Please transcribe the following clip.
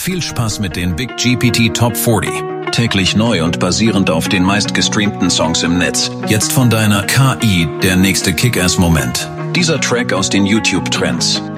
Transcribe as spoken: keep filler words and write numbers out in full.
Viel Spaß mit den Big G P T Top vierzig. Täglich neu und basierend auf den meistgestreamten Songs im Netz. Jetzt von deiner K I der nächste Kick-Ass-Moment. Dieser Track aus den YouTube-Trends.